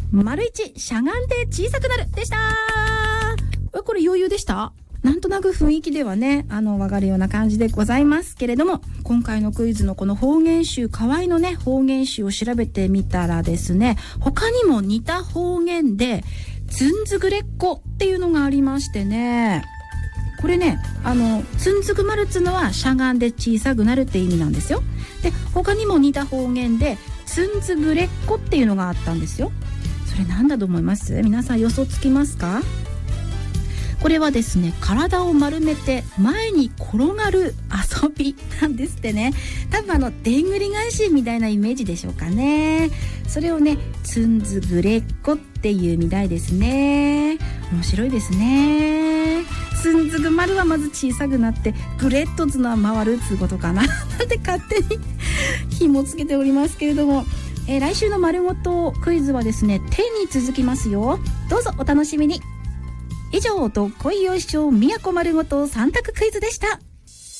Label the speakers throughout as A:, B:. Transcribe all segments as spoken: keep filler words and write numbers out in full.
A: 丸一しゃがんで小さくなるでした。これ余裕でした？なんとなく雰囲気ではね、あの、わかるような感じでございますけれども、今回のクイズのこの方言集、河合のね、方言集を調べてみたらですね、他にも似た方言で、つんずぐれっこっていうのがありましてね、これね、あの、つんずぐまるっつうのはしゃがんで小さくなるって意味なんですよ。で、他にも似た方言で、つんずぐれっこっていうのがあったんですよ。それなんだと思います？皆さん予想つきますか？これはですね、体を丸めて前に転がる遊びなんですってね。多分あの、でんぐり返しみたいなイメージでしょうかね。それをね、つんずぐれっこっていうみたいですね。面白いですね。つんずぐ丸はまず小さくなって、グレットつのは回るっつうことかな。なんて勝手に紐つけておりますけれども、えー、来週の丸ごとクイズはですね、手に続きますよ。どうぞお楽しみに。以上、どっこいよいしょ宮古丸ごとさん択クイズでした。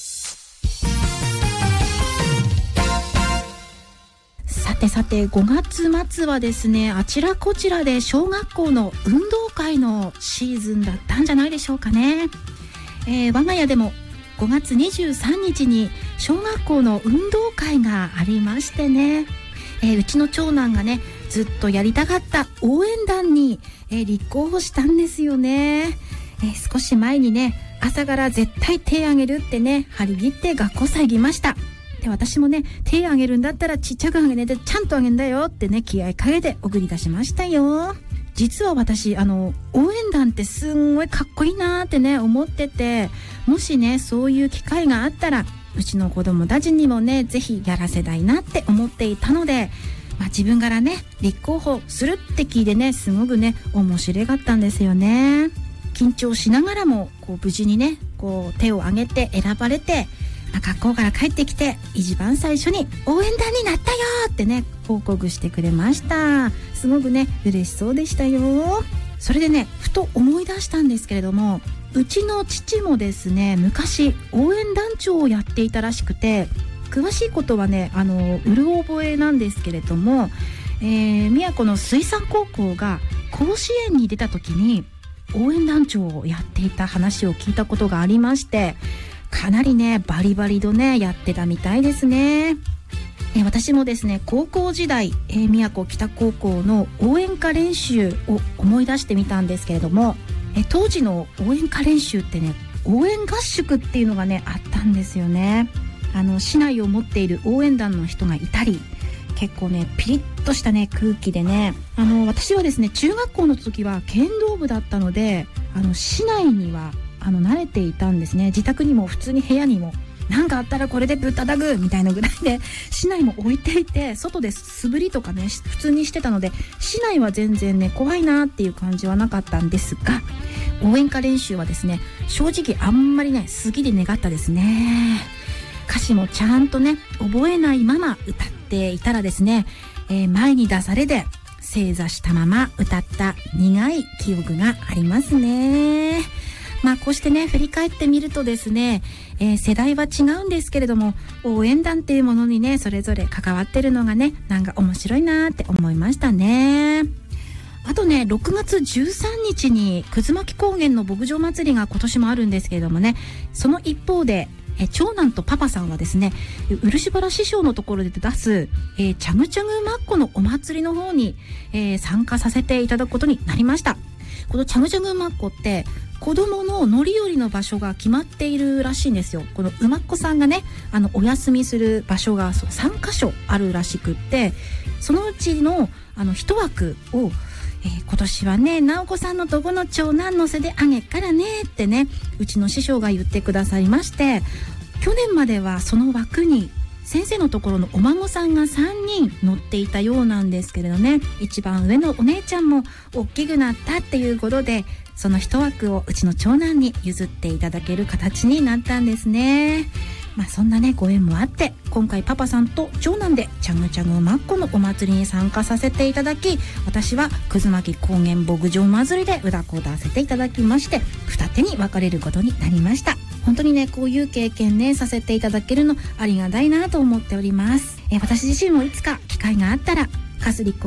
A: さてさて、ごがつ末はですね、あちらこちらで小学校の運動会のシーズンだったんじゃないでしょうかね。えー、我が家でもごがつにじゅうさんにちに小学校の運動会がありましてね、えー、うちの長男がね、ずっとやりたかった応援団に、えー、立候補したんですよね。えー、少し前にね、朝から絶対手あげるってね、張り切って学校さ行きました。で、私もね、手あげるんだったらちっちゃくあげねでちゃんとあげんだよってね、気合いかけて送り出しましたよ。実は私、あの、応援団ってすんごいかっこいいなーってね、思ってて、もしね、そういう機会があったら、うちの子供たちにもね、ぜひやらせたいなって思っていたので、まあ、自分からね、立候補するって聞いてね、すごくね、面白かったんですよね。緊張しながらも、こう無事にね、こう手を挙げて選ばれて、まあ、学校から帰ってきて、一番最初に応援団になったよってね、報告してくれました。すごくね、嬉しそうでしたよ。それでね、ふと思い出したんですけれども、うちの父もですね、昔応援団長をやっていたらしくて、詳しいことはね、あのうる覚えなんですけれども、えー、宮古の水産高校が甲子園に出た時に応援団長をやっていた話を聞いたことがありまして、かなりねバリバリとねやってたみたいですね。えー、私もですね、高校時代、えー、宮古北高校の応援歌練習を思い出してみたんですけれども、えー、当時の応援歌練習ってね、応援合宿っていうのがねあったんですよね。あの市内を持っている応援団の人がいたり、結構ねピリッとしたね空気でね、あの私はですね、中学校の時は剣道部だったので、あの市内にはあの慣れていたんですね。自宅にも普通に部屋にもなんかあったらこれでぶったたぐみたいなぐらいで市内も置いていて、外で素振りとかね普通にしてたので、市内は全然ね怖いなっていう感じはなかったんですが、応援歌練習はですね、正直あんまりね好きで願ったですね。歌詞もちゃんとね覚えないまま歌っていたらですね、えー、前に出されで正座したまま歌った苦い記憶がありますね。まあこうしてね振り返ってみるとですね、えー、世代は違うんですけれども、応援団っていうものにねそれぞれ関わってるのがね、なんか面白いなって思いましたね。あとね、ろくがつじゅうさんにちに葛巻高原の牧場祭りが今年もあるんですけれどもね、その一方でえ長男とパパさんはですね、漆原師匠のところで出す、えー、チャグチャグマッコのお祭りの方に、えー、参加させていただくことになりました。このチャグチャグマッコって子供の乗り降りの場所が決まっているらしいんですよ。この馬っ子さんがね、あのお休みする場所がそうさんかしょあるらしくって、そのうちのあの一枠をえー、今年はね、直子さんのとこの長男乗せであげっからねってね、うちの師匠が言ってくださいまして、去年まではその枠に先生のところのお孫さんがさんにん乗っていたようなんですけれどね、一番上のお姉ちゃんも大きくなったっていうことで、その一枠をうちの長男に譲っていただける形になったんですね。まあそんなねご縁もあって、今回パパさんと長男でチャグチャグマッコのお祭りに参加させていただき、私は葛巻高原牧場祭りで歌子を出せていただきまして、二手に分かれることになりました。本当にねこういう経験ねさせていただけるのありがたいなと思っております。え私自身もいつか機会があったらかすりっこ